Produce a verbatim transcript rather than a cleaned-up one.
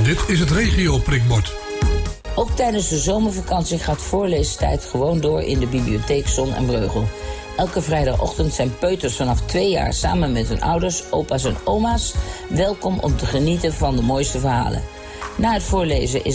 Dit is het regio prikbord. Ook tijdens de zomervakantie gaat voorleestijd gewoon door in de bibliotheek Zon en Breugel. Elke vrijdagochtend zijn peuters vanaf twee jaar samen met hun ouders, opa's en oma's welkom om te genieten van de mooiste verhalen. Na het voorlezen is